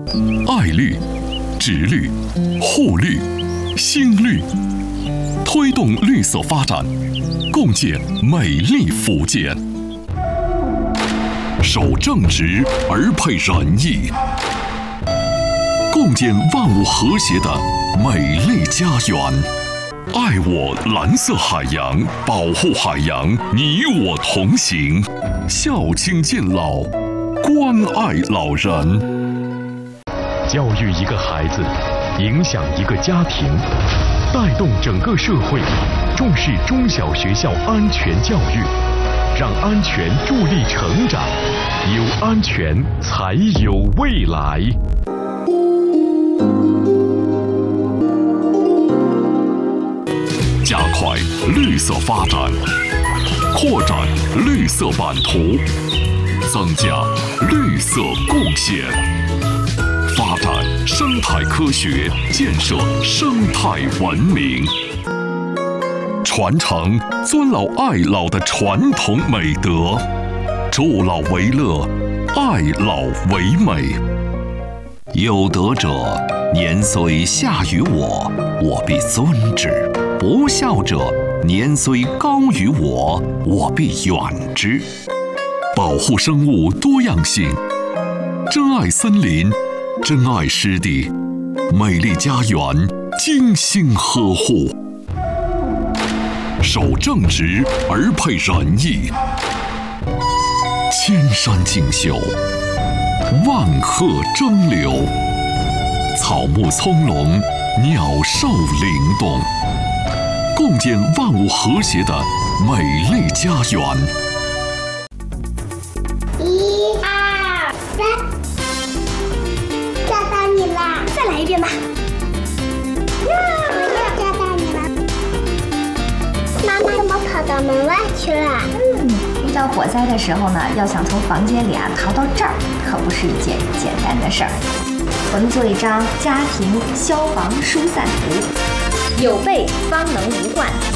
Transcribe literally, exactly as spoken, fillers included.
爱绿、植绿、护绿、新绿，推动绿色发展，共建美丽福建。守正直而配仁义，共建万物和谐的美丽家园。爱我蓝色海洋，保护海洋，你我同行。孝亲敬老，关爱老人。 教育一个孩子，影响一个家庭，带动整个社会，重视中小学校安全教育，让安全助力成长，有安全才有未来。 加快绿色发展，扩展绿色版图，增加绿色贡献，发展生态科学，建设生态文明，传承尊老爱老的传统美德，助老为乐，爱老为美。有德者，年虽下于我，我必尊之；不孝者，年虽高于我，我必远之。保护生物多样性，珍爱森林，珍爱湿地，美丽家园精心呵护。守正直而配仁义，千山竞秀，万壑争流，草木葱茏，鸟兽灵动，共建万物和谐的美丽家园。 一二三，抓到你啦！再来一遍吧。抓到你了。妈妈怎么跑到门外去了？ 嗯，遇到火灾的时候呢，要想从房间里啊逃到这儿，可不是一件简单的事儿。我们做一张家庭消防疏散图，有备方能无患。